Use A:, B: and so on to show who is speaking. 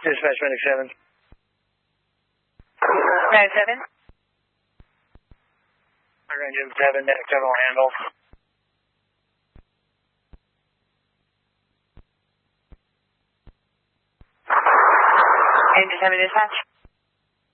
A: Dispatch Medic 7.
B: Medic 7.
A: Engine 7, Medic 7 will handle.
B: Engine 7 dispatch.